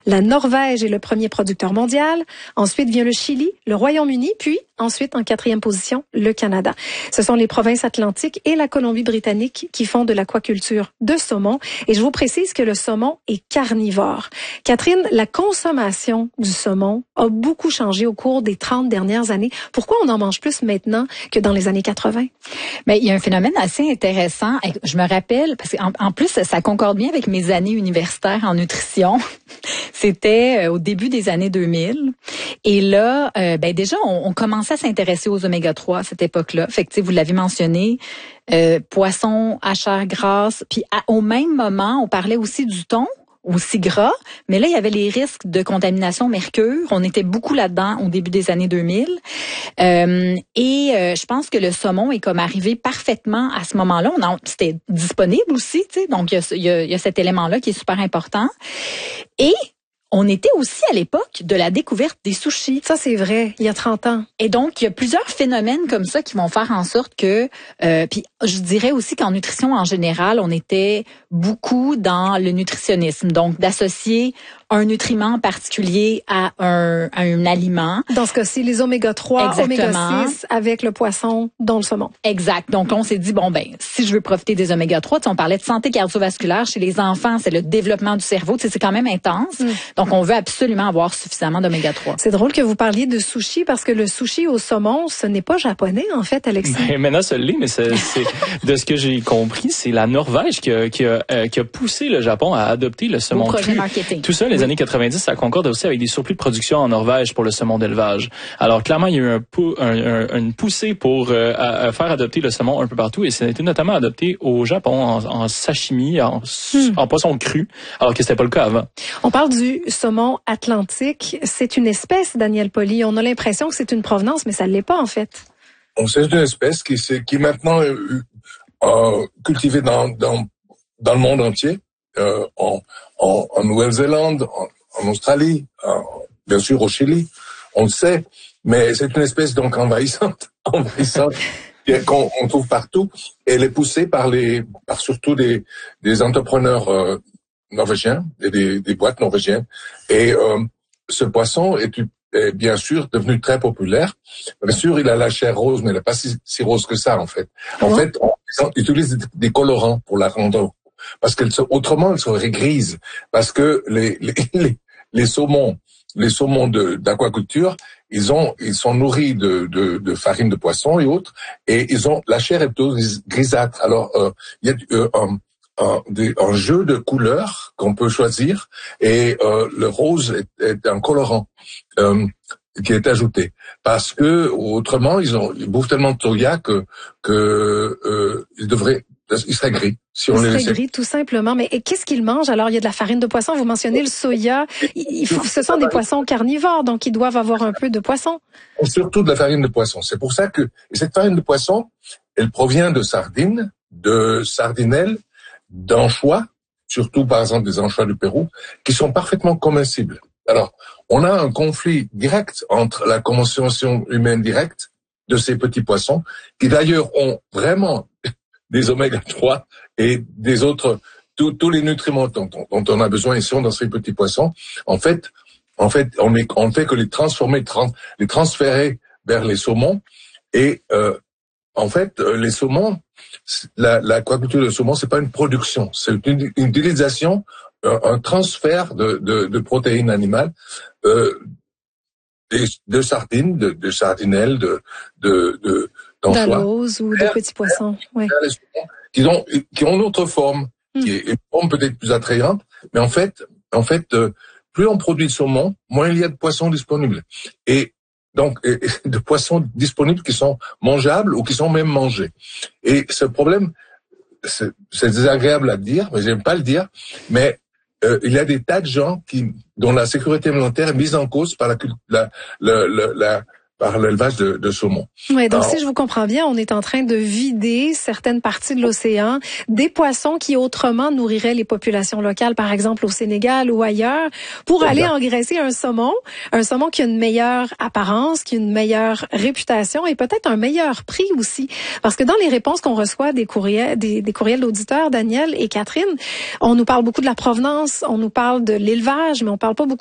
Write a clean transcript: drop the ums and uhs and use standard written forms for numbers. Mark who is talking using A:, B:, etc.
A: La Norvège est le premier producteur mondial. Ensuite vient le Chili, le Royaume-Uni, puis ensuite en 4e position, le Canada. Ce sont les provinces atlantiques et la Colombie-Britannique qui font de l'aquaculture de saumon. Et je vous précise que le saumon est carnivore. Catherine, la consommation du saumon a beaucoup changé au cours des 30 dernières années. Pourquoi on en mange plus maintenant que dans les années 80?
B: Mais il y a un phénomène assez intéressant. Je me rappelle, parce qu'en plus, ça concorde bien avec mes années universitaires en nutrition. C'était au début des années 2000. Et là, déjà, on commençait à s'intéresser aux oméga 3 à cette époque-là. Fait que, vous l'avez mentionné, poisson à chair grasse. Puis au même moment, on parlait aussi du thon, aussi gras, mais là, il y avait les risques de contamination mercure. On était beaucoup là-dedans au début des années 2000. Je pense que le saumon est comme arrivé parfaitement à ce moment-là. C'était disponible aussi, tu sais. Donc, il y a cet élément-là qui est super important. Et on était aussi à l'époque de la découverte des sushis.
A: Ça, c'est vrai, il y a 30 ans.
B: Et donc, il y a plusieurs phénomènes comme ça qui vont faire en sorte que... puis je dirais aussi qu'en nutrition en général, on était beaucoup dans le nutritionnisme. Donc, d'associer un nutriment particulier à un aliment.
A: Dans ce cas-ci, les oméga 3,
B: exactement.
A: Oméga 6 avec le poisson, dont le saumon.
B: Exact. Donc, on s'est dit, si je veux profiter des oméga 3, on parlait de santé cardiovasculaire chez les enfants, c'est le développement du cerveau, c'est quand même intense. Donc, on veut absolument avoir suffisamment d'oméga 3.
A: C'est drôle que vous parliez de sushi parce que le sushi au saumon, ce n'est pas japonais, en fait, Alexis.
C: Maintenant, ça l'est, mais c'est de ce que j'ai compris, c'est la Norvège qui a poussé le Japon à adopter le saumon
B: projet
C: cru.
B: Marketing.
C: Tout ça, les années 90, ça concorde aussi avec des surplus de production en Norvège pour le saumon d'élevage. Alors, clairement, il y a eu une poussée pour faire adopter le saumon un peu partout, et ça a été notamment adopté au Japon en sashimi, en poisson cru, alors que c'était pas le cas avant.
A: On parle du saumon atlantique. C'est une espèce, Daniel Pauly. On a l'impression que c'est une provenance, mais ça ne l'est pas, en fait.
D: C'est une espèce qui est maintenant cultivée dans le monde entier, en Nouvelle-Zélande, en Australie, bien sûr au Chili, on le sait, mais c'est une espèce donc envahissante qu'on trouve partout. Et elle est poussée par surtout des entrepreneurs norvégiens et des boîtes norvégiennes. Et ce poisson est bien sûr devenu très populaire. Bien sûr, il a la chair rose, mais il n'est pas si rose que ça, en fait. En fait, on utilise des colorants pour la rendre, parce autrement, elle serait grise. Parce que les saumons d'aquaculture, ils sont nourris de farine de poisson et autres, et la chair est plutôt grisâtre. Alors, il y a un jeu de couleurs qu'on peut choisir, et le rose est un colorant qui est ajouté, parce que autrement ils bouffent tellement de soya que il serait gris si on les laissait.
A: Il serait gris tout simplement. Mais qu'est-ce qu'ils mangent? Alors, il y a de la farine de poisson, vous mentionnez le soya. Ce sont des poissons carnivores, donc ils doivent avoir un peu de poisson.
D: Surtout de la farine de poisson. C'est pour ça que cette farine de poisson, elle provient de sardines, de sardinelles, d'anchois, surtout par exemple des anchois du Pérou, qui sont parfaitement comestibles. Alors, on a un conflit direct entre la consommation humaine directe de ces petits poissons, qui d'ailleurs ont vraiment des oméga 3 et des autres, tous les nutriments dont on a besoin, ils sont dans ces petits poissons. En fait, on ne fait que les transformer, les transférer vers les saumons. Et en fait, les saumons, l'aquaculture de saumon, c'est pas une production, c'est une utilisation, un transfert de protéines animales, de sardines, de sardinelles, d'anchois,
A: d'alose ou de petits poissons, oui.
D: Qui ont une autre forme, qui est une forme peut-être plus attrayante, mais en fait, plus on produit de saumon, moins il y a de poissons disponibles. Et donc, de poissons disponibles qui sont mangeables ou qui sont même mangés. Et ce problème, c'est désagréable à dire, mais j'aime pas le dire, mais il y a des tas de gens dont la sécurité alimentaire est mise en cause par par l'élevage de saumon.
A: Oui, donc si je vous comprends bien, on est en train de vider certaines parties de l'océan des poissons qui autrement nourriraient les populations locales, par exemple au Sénégal ou ailleurs, pour aller engraisser un saumon qui a une meilleure apparence, qui a une meilleure réputation et peut-être un meilleur prix aussi. Parce que dans les réponses qu'on reçoit des courriels d'auditeurs, Daniel et Catherine, on nous parle beaucoup de la provenance, on nous parle de l'élevage, mais on parle pas beaucoup